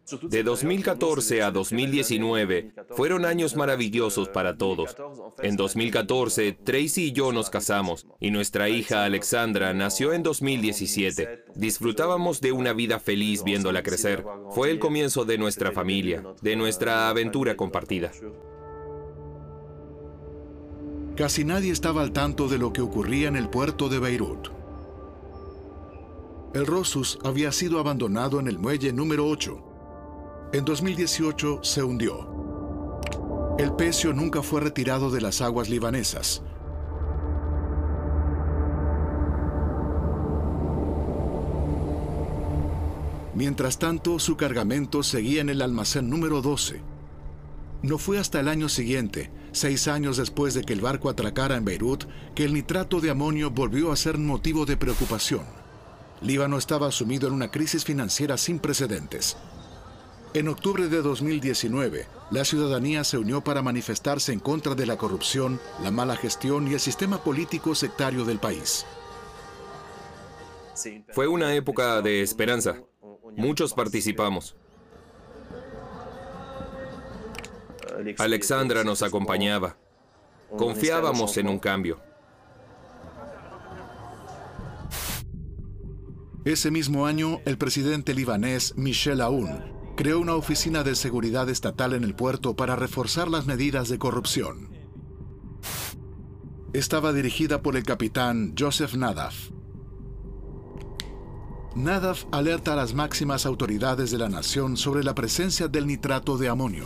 De 2014 a 2019 fueron años maravillosos para todos. En 2014, Tracy y yo nos casamos y nuestra hija Alexandra nació en 2017. Disfrutábamos de una vida feliz viéndola crecer. Fue el comienzo de nuestra familia, de nuestra aventura compartida. Casi nadie estaba al tanto de lo que ocurría en el puerto de Beirut. El Rosus había sido abandonado en el muelle número 8. En 2018 se hundió. El pecio nunca fue retirado de las aguas libanesas. Mientras tanto, su cargamento seguía en el almacén número 12. No fue hasta el año siguiente, 6 años después de que el barco atracara en Beirut, que el nitrato de amonio volvió a ser motivo de preocupación. Líbano estaba sumido en una crisis financiera sin precedentes. En octubre de 2019, la ciudadanía se unió para manifestarse en contra de la corrupción, la mala gestión y el sistema político sectario del país. Fue una época de esperanza. Muchos participamos. Alexandra nos acompañaba. Confiábamos en un cambio. Ese mismo año, el presidente libanés Michel Aoun creó una oficina de seguridad estatal en el puerto para reforzar las medidas de corrupción. Estaba dirigida por el capitán Joseph Nadaf. Nadaf alerta a las máximas autoridades de la nación sobre la presencia del nitrato de amonio.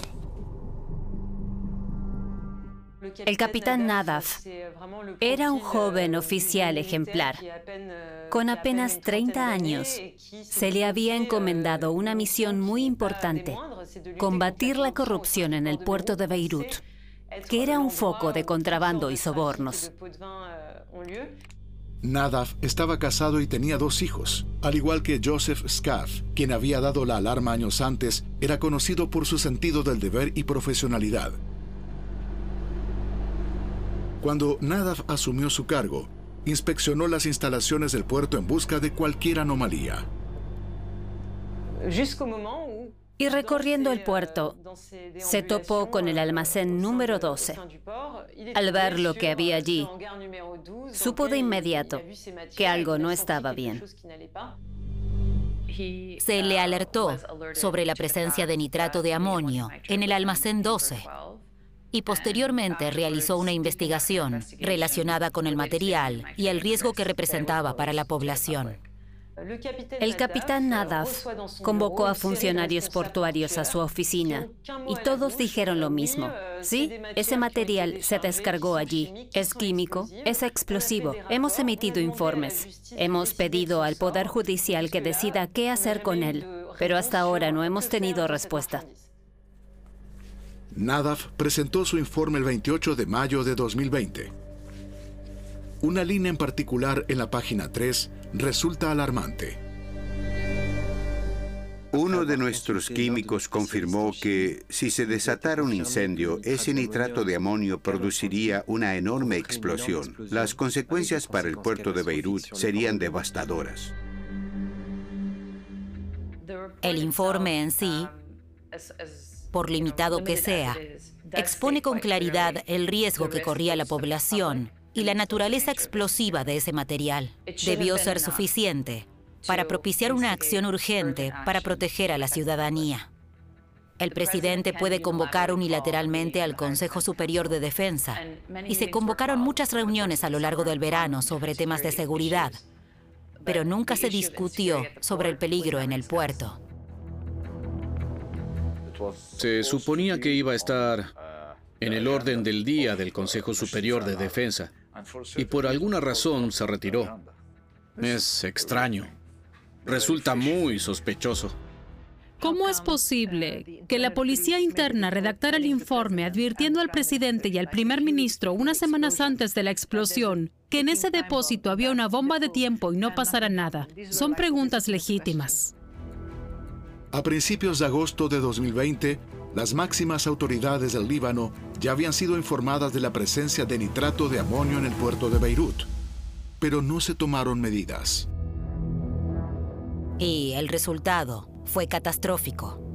El capitán Nadaf era un joven oficial ejemplar. Con apenas 30 años, se le había encomendado una misión muy importante: combatir la corrupción en el puerto de Beirut, que era un foco de contrabando y sobornos. Nadaf estaba casado y tenía 2 hijos. Al igual que Joseph Scaff, quien había dado la alarma años antes, era conocido por su sentido del deber y profesionalidad. Cuando Nadaf asumió su cargo, inspeccionó las instalaciones del puerto en busca de cualquier anomalía. Y recorriendo el puerto, se topó con el almacén número 12. Al ver lo que había allí, supo de inmediato que algo no estaba bien. Se le alertó sobre la presencia de nitrato de amonio en el almacén 12 y posteriormente realizó una investigación relacionada con el material y el riesgo que representaba para la población. El capitán Nadaf convocó a funcionarios portuarios a su oficina y todos dijeron lo mismo. Sí, ese material se descargó allí. Es químico, es explosivo. Hemos emitido informes. Hemos pedido al Poder Judicial que decida qué hacer con él, pero hasta ahora no hemos tenido respuesta. Nadaf presentó su informe el 28 de mayo de 2020. Una línea en particular en la página 3 resulta alarmante. Uno de nuestros químicos confirmó que si se desatara un incendio, ese nitrato de amonio produciría una enorme explosión. Las consecuencias para el puerto de Beirut serían devastadoras. El informe en sí, por limitado que sea, expone con claridad el riesgo que corría la población y la naturaleza explosiva de ese material. Debió ser suficiente para propiciar una acción urgente para proteger a la ciudadanía. El presidente puede convocar unilateralmente al Consejo Superior de Defensa y se convocaron muchas reuniones a lo largo del verano sobre temas de seguridad, pero nunca se discutió sobre el peligro en el puerto. Se suponía que iba a estar en el orden del día del Consejo Superior de Defensa y por alguna razón se retiró. Es extraño. Resulta muy sospechoso. ¿Cómo es posible que la policía interna redactara el informe advirtiendo al presidente y al primer ministro unas semanas antes de la explosión que en ese depósito había una bomba de tiempo y no pasara nada? Son preguntas legítimas. A principios de agosto de 2020, las máximas autoridades del Líbano ya habían sido informadas de la presencia de nitrato de amonio en el puerto de Beirut, pero no se tomaron medidas. Y el resultado fue catastrófico.